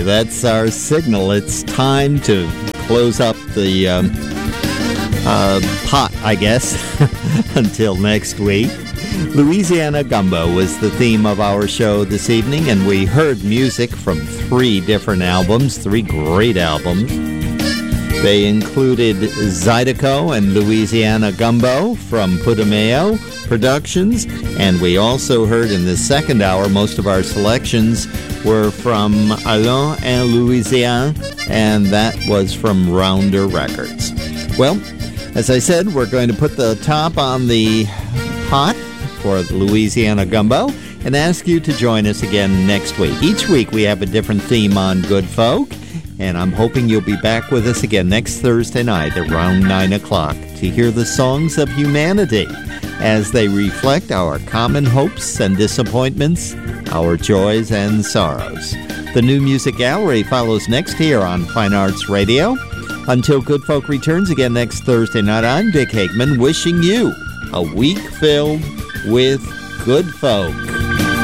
That's our signal. It's time to close up the pot, I guess, until next week. Louisiana Gumbo was the theme of our show this evening, and we heard music from 3 different albums, 3 great albums. They included Zydeco and Louisiana Gumbo from Putumayo Productions, and we also heard in the second hour, most of our selections were from Alain and Louisiana, and that was from Rounder Records. Well, as I said, we're going to put the top on the pot for Louisiana Gumbo and ask you to join us again next week. Each week we have a different theme on Good Folk, and I'm hoping you'll be back with us again next Thursday night around 9 o'clock to hear the songs of humanity as they reflect our common hopes and disappointments, our joys and sorrows. The New Music Gallery follows next here on Fine Arts Radio. Until Good Folk returns again next Thursday night, I'm Dick Hageman, wishing you a week filled with good folk.